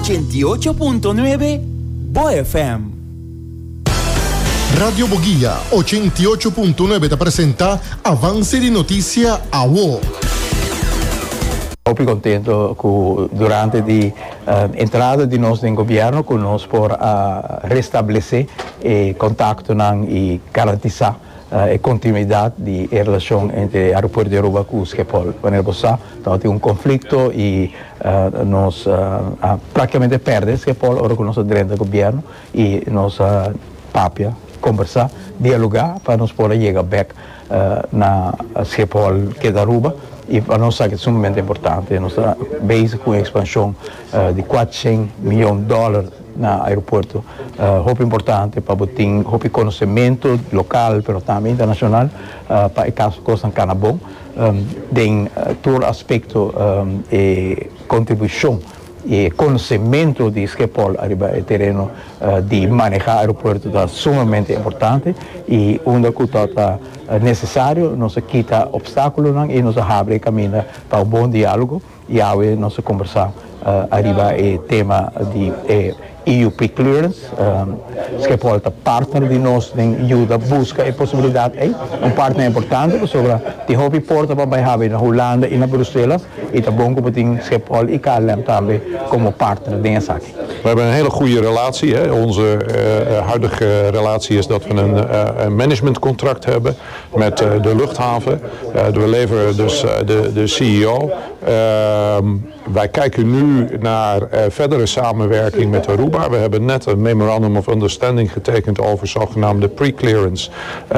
88.9 BoFM. Radio Boguia 88.9 te presenta Avance de Noticia AWO. Estoy contento que durante la entrada de nuestro gobierno que nos por restablecer contacto y garantizar continuidad de relación entre el aeropuerto de Aruba y Schiphol. Wanneer we un conflicto y nos prácticamente perde Schiphol ahora con nuestro dirigente gobierno y nos papia conversar, dialogar para nos poder llegar back na Schiphol que da Aruba. E para nós é sumamente importante. Nós estamos com a expansão de $400 milhões no aeroporto. É importante para ter conhecimento local, mas também internacional, para que as coisas sejam bom. Tem todo aspecto e contribuição e conhecimento de Schiphol arriba ao terreno de manejar o aeroporto é sumamente importante e onde que está necessário nós quita obstáculos e nos abre caminho para bom diálogo e aí nós conversar arriba o tema de EU pre-clearance. Schiphol é partner de nós em ajuda busca a possibilidade partner importante sobre de hobby porta para bij na Holanda e na Bruxelas e tá bom que tem Schiphol e KLM também como partner dessa aqui. We hebben een hele goede relatie. Hè. Onze huidige relatie is dat we een managementcontract hebben met de luchthaven. We leveren dus de CEO. Wij kijken nu naar verdere samenwerking met Aruba. We hebben net een memorandum of understanding getekend over zogenaamde pre-clearance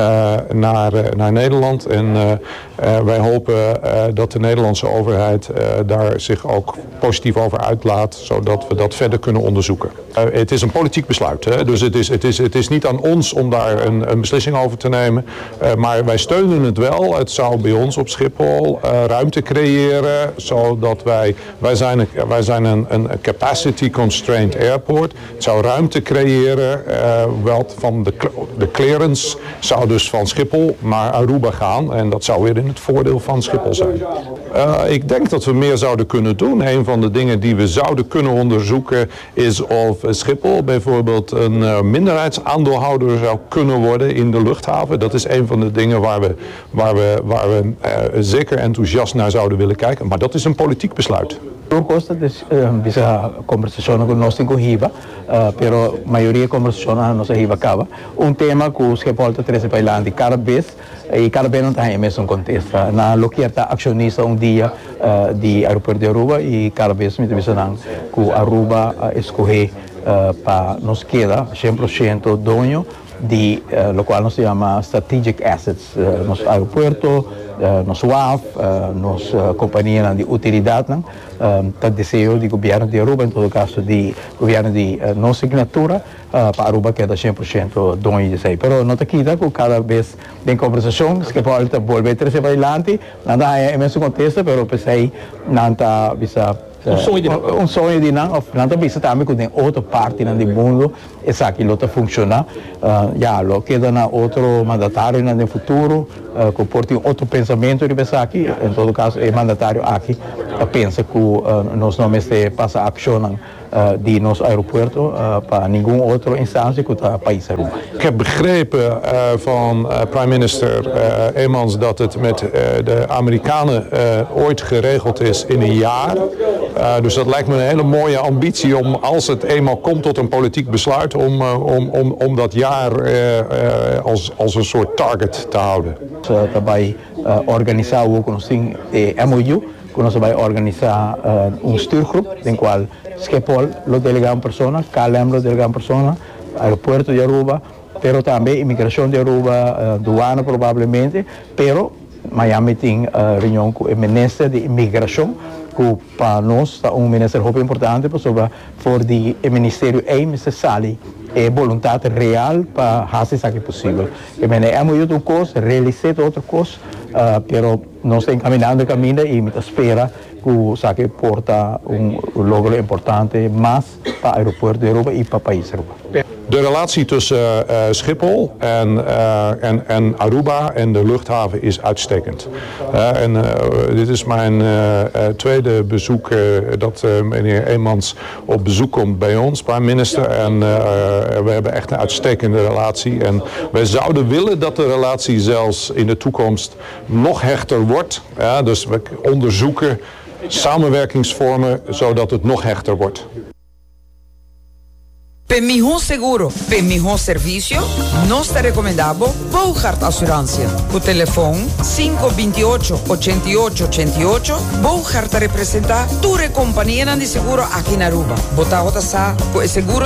naar Nederland. En wij hopen dat de Nederlandse overheid daar zich ook positief over uitlaat, zodat we dat verder kunnen onderzoeken. Het is een politiek besluit, hè? Dus het is niet aan ons om daar een beslissing over te nemen. Maar wij steunen het wel. Het zou bij ons op Schiphol ruimte creëren, zodat wij zijn een capacity constrained airport. Het zou ruimte creëren, van de clearance zou dus van Schiphol naar Aruba gaan. En dat zou weer in het voordeel van Schiphol zijn. Ik denk dat we meer zouden kunnen doen. Een van de dingen die we zouden kunnen onderzoeken is of Schiphol bijvoorbeeld een minderheidsaandeelhouder zou kunnen worden in de luchthaven. Dat is een van de dingen waar we zeker enthousiast naar zouden willen kijken. Maar dat is een politiek besluit. Proposta dessa conversazione con nostri cohiba, però maioria conversazione non si arriva a cava. Un tema che Schiphol trece pailandi cada vez não tem mesmo contexto. Na loquieta accionista dia de aeroporto de Aruba e cada vez me dizem que Aruba escolhe para nos queda 100% dono de lo qual nos chama strategic assets, nos aeroporto, nos WAF, nos companhia de utilidade, tá desejo do governo de Aruba, em todo caso de governo de nossa assinatura, para Aruba queda 100% dono de sei. Pero não te quita que cada vez tem conversação que pode volver a para adelante, nada é mesmo contexto, pero pensei nada bisa um sonho de não bisa também que tem outra parte do mundo essa aqui luta funciona já lo queda na outro mandatário no futuro que porte outro pensamento de pensar aqui em todo caso é mandatário aqui pensa que nós não este passa ação de nosso aeroporto para nenhuma outra instância que está país Aruba. Ik heb begrepen van prime minister Eemans dat het met de Amerikanen ooit geregeld is in een jaar. Dus dat lijkt me een hele mooie ambitie om, als het eenmaal komt tot een politiek besluit, om dat jaar als een soort target te houden. Daarbij organiseren we ook nog een MOU. Nós vamos organizar stuurgroep, em qual Schiphol lo delega uma pessoa, KLM lo delega uma pessoa, aeroporto de Aruba, pero também imigração de Aruba, douana provavelmente, pero Miami tem reunião com o ministro de imigração, que para nós é ministério muito importante, porque for o ministério é necessário é vontade real para fazer isso que é possível. É muito coisa, realizar outra coisa, pero nós estamos caminhando o caminho e me espera que o saque porta logro importante mais para o aeroporto de Aruba e para o país Aruba. De relatie tussen Schiphol en Aruba en de luchthaven is uitstekend. Dit is mijn tweede bezoek dat meneer Eemans op bezoek komt bij ons, prime minister. En we hebben echt een uitstekende relatie. En wij zouden willen dat de relatie zelfs in de toekomst nog hechter wordt. Ja, dus we onderzoeken samenwerkingsvormen zodat het nog hechter wordt. Per mejor seguro, per mejor servicio, nos te recomendamos Bogart Assurantia. O telefone 528-8888. Bogart representa tu companhia de seguro aqui na Aruba. Bota sa, o seguro